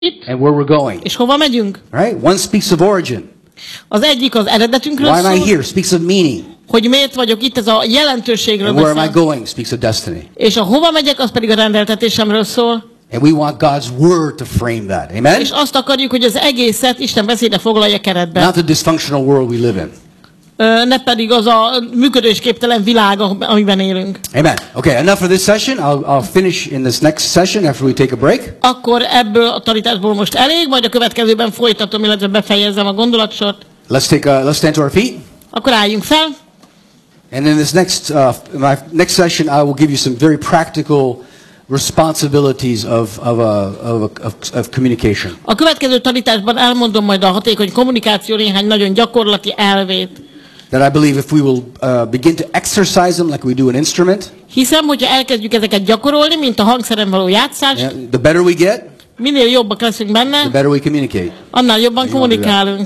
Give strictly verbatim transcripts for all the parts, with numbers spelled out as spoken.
itt, and where we're going. és hova megyünk. Right? One speaks of origin. Az egyik az eredetünkről Why am I szól, here? Speaks of meaning. hogy miért vagyok itt, ez a jelentőségről And where am I beszél. going? Speaks of destiny. És a hova megyek, az pedig a rendeltetésemről szól. And we want God's word to frame that. Amen? És azt akarjuk, hogy az egészet Isten beszéde foglalja keretbe. Not the dysfunctional world we live in. Ö, ne pedig az a működésképtelen világ, amiben élünk. Amen. Okay, enough for this session. I'll, I'll finish in this next session after we take a break. Akkor ebből a tanításból most elég, majd a következőben folytatom, illetve befejezem a gondolatsort. Let's take a, let's stand to our feet. Akkor álljunk fel. And in this next uh, my next session, I will give you some very practical responsibilities of of, uh, of, of of communication. A következő tanításban elmondom majd a hatékony kommunikáció néhány nagyon gyakorlati elvét. That I believe if we will uh, begin to exercise them like we do an instrument, Hiszem, hogyha elkezdjük ezeket gyakorolni, mint a hangszeren való játszás, yeah, the better we get, minél jobbak leszünk the benne, better we communicate. annál jobban kommunikálunk.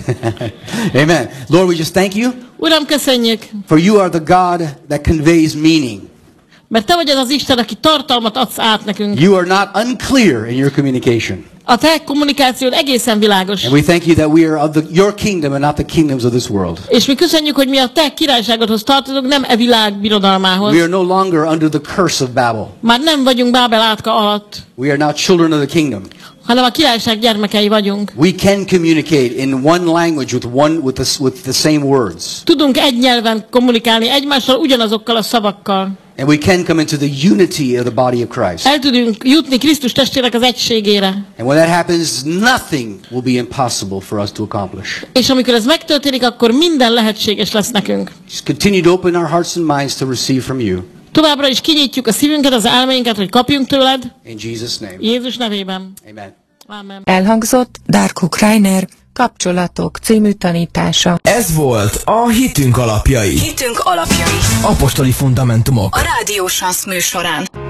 Amen. Lord, we just thank you, Uram, köszönjük, for you are the God that conveys meaning. mert Te vagy az az Isten, aki tartalmat adsz át nekünk. You are not unclear in your communication. A Te kommunikációd egészen világos. And we thank you that we are of the, your kingdom and not the kingdoms of this world. És mi köszönjük, hogy mi a Te királyságodhoz tartozunk, nem e világ birodalmához. We are no longer under the curse of Babel. Már nem vagyunk Bábel átka alatt, We are now children of the kingdom. hanem a királyság gyermekei vagyunk. We can communicate in one language with one with the, with the same words. Tudunk egy nyelven kommunikálni egymással, ugyanazokkal a szavakkal. And we can come into the unity of the body of Christ. El tudunk jutni Krisztus testének az egységére. And when that happens, nothing will be impossible for us to accomplish. És amikor ez megtörténik, akkor minden lehetséges lesz nekünk. Just continue to open our hearts and minds to receive from you. Továbbra is kinyitjuk a szívünket, az elménket, hogy kapjunk tőled. In Jesus' name. Jézus nevében. Amen. Amen. Elhangzott Darko Kreiner Kapcsolatok című tanítása. Ez volt a Hitünk alapjai. Hitünk alapjai. Apostoli fundamentumok. A Rádió Sansz műsorán.